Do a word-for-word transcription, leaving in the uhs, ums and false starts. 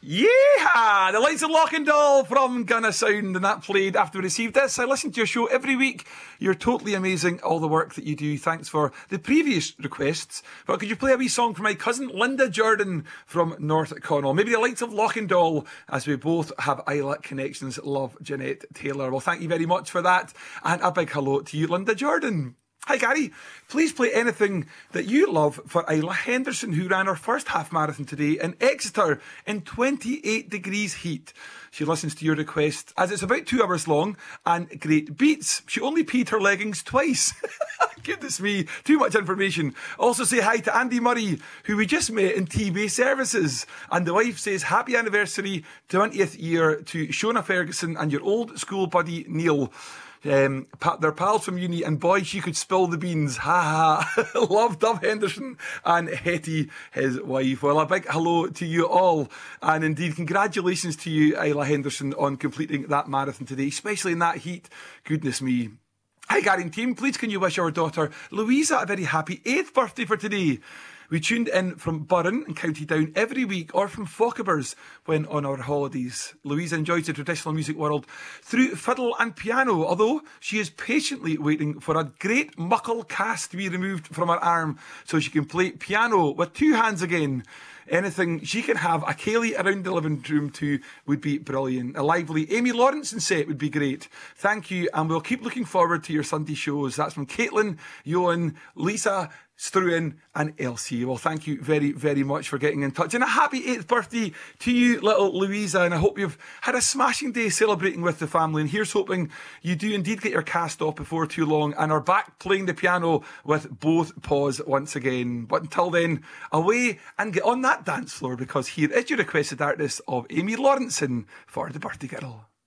Yeah, the lights of Lockendall from Gunna Sound, and that played after we received this. I listen to your show every week. You're totally amazing, all the work that you do. Thanks for the previous requests. But could you play a wee song for my cousin Linda Jordan from North Connell? Maybe the lights of Lockendall, as we both have Isla connections. Love Jeanette Taylor. Well, thank you very much for that. And a big hello to you, Linda Jordan. Hi Gary, please play anything that you love for Isla Henderson, who ran her first half marathon today in Exeter in twenty-eight degrees heat. She listens to your request as it's about two hours long and great beats. She only peed her leggings twice. Goodness me, too much information. Also say hi to Andy Murray, who we just met in T-Bay Services. And the wife says happy anniversary, twentieth year to Shona Ferguson and your old school buddy Neil. Um, they're pals from uni, and boy, she could spill the beans. Ha ha. Love Dove Henderson and Hetty, his wife. Well, a big hello to you all, and indeed congratulations to you, Isla Henderson, on completing that marathon today, especially in that heat. Goodness me. Hi Gary and team, please can you wish our daughter Louisa a very happy eighth birthday for today? We tuned in from Burren in County Down every week, or from Fochabers when on our holidays. Louisa enjoys the traditional music world through fiddle and piano, although she is patiently waiting for a great muckle cast to be removed from her arm so she can play piano with two hands again. Anything she can have a Kaylee around the living room to would be brilliant. A lively Amy Lawrenson set would be great. Thank you, and we'll keep looking forward to your Sunday shows. That's from Caitlin, Johan, Lisa, Struan and Elsie. Well, thank you very, very much for getting in touch. And a happy eighth birthday to you, little Louisa. And I hope you've had a smashing day celebrating with the family. And here's hoping you do indeed get your cast off before too long and are back playing the piano with both paws once again. But until then, away and get on that dance floor, because here is your requested artist of Amy Lawrenson for the birthday girl.